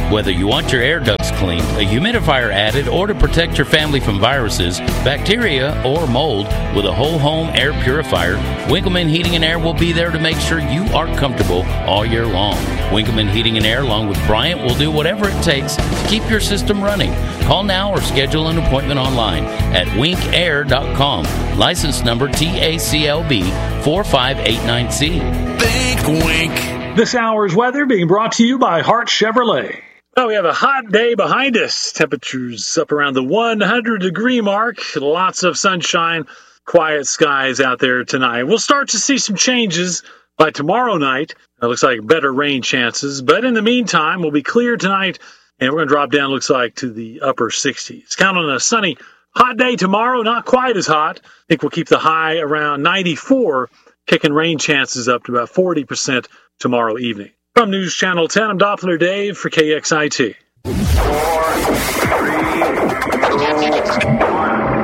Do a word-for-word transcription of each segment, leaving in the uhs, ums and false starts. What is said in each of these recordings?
Whether you want your air ducts cleaned, a humidifier added, or to protect your family from viruses, bacteria, or mold with a whole home air purifier, Winkleman Heating and Air will be there to make sure you are comfortable all year long. Winkleman Heating and Air, along with Bryant, will do whatever it takes to keep your system running. Call now or schedule an appointment online at wink air dot com. License number T A C L B four five eight nine C. Think Wink. This hour's weather being brought to you by Hart Chevrolet. Well, we have a hot day behind us. Temperatures up around the one hundred degree mark. Lots of sunshine, quiet skies out there tonight. We'll start to see some changes by tomorrow night. It looks like better rain chances. But in the meantime, we'll be clear tonight, and we're going to drop down, looks like, to the upper sixties. Count on a sunny, hot day tomorrow. Not quite as hot. I think we'll keep the high around ninety-four, kicking rain chances up to about forty percent tomorrow evening. From News Channel ten, I'm Doppler Dave for K X I T. Four, three, two, one.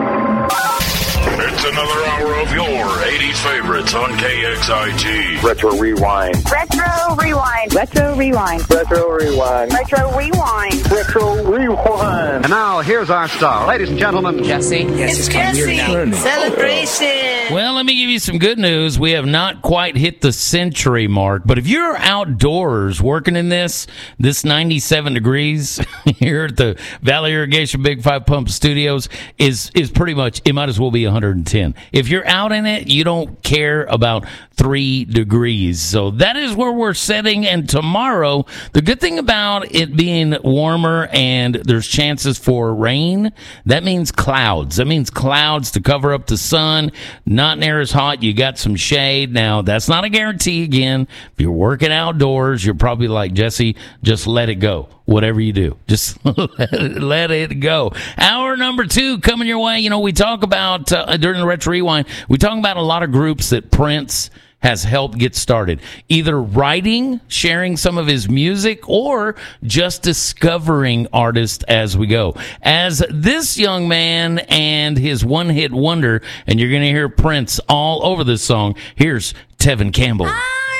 It's another hour of your eighties favorites on K X I T. Retro Rewind. Retro Rewind. Retro Rewind. Retro Rewind. Retro Rewind. Retro Rewind. And now, here's our star. Ladies and gentlemen, Jesse. It's Jesse. Celebration. Well, let me give you some good news. We have not quite hit the century mark, but if you're outdoors working in this, this ninety-seven degrees here at the Valley Irrigation Big Five Pump Studios is is pretty much, it might as well be one hundred ten. If you're out in it, you don't care about three degrees. So that is where we're sitting. And tomorrow, the good thing about it being warmer and there's chances for rain, that means clouds. That means clouds to cover up the sun. Not near as hot. You got some shade. Now, that's not a guarantee. Again, if you're working outdoors, you're probably like, Jesse, just let it go. Whatever you do, just let it go. Hour number two coming your way. You know, we talk about, uh, during the Retro Rewind, we talk about a lot of groups that Prince has helped get started, either writing, sharing some of his music, or just discovering artists as we go. As this young man and his one-hit wonder, and you're going to hear Prince all over this song, here's Tevin Campbell. I